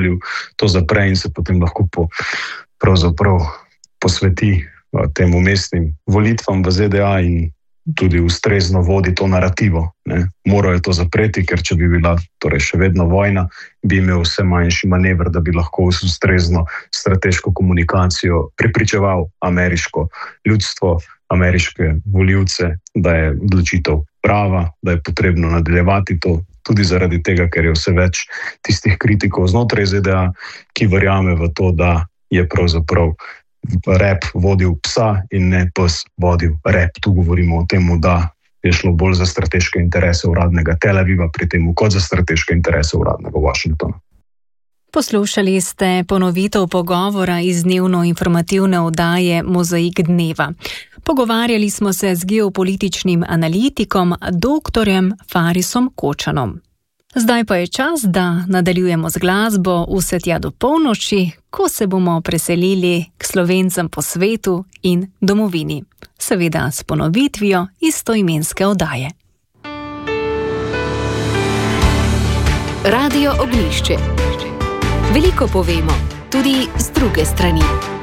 izvolil, to zapre in se potem lahko pravzaprav posveti tem umestnim volitvam v ZDA in tudi ustrezno vodi to narativo. Morajo to zapreti, ker če bi bila torej še vedno vojna, bi imel vse manjši manever, da bi lahko z ustrezno strateško komunikacijo prepričeval ameriško ljudstvo, ameriške volivce, da je odločitev prava, da je potrebno nadaljevati to, tudi zaradi tega, ker je vse več tistih kritikov znotraj ZDA, ki verjame v to, da je pravzaprav rep vodil psa in ne pes vodil rep. Tu govorimo o tem, da je šlo bolj za strateške interese uradnega Tel Aviva pri tem, kot za strateške interese uradnega Washingtona. Poslušali ste ponovitev pogovora iz dnevno-informativne oddaje Mozaik dneva. Pogovarjali smo se z geopolitičnim analitikom dr. Farisom Kočanom. Zdaj pa je čas, da nadaljujemo z glasbo vse tja do polnoči, ko se bomo preselili k Slovencem po svetu in domovini. Seveda s ponovitvijo istoimenske oddaje. Radio Oglišče. Veliko povemo, tudi z druge strani.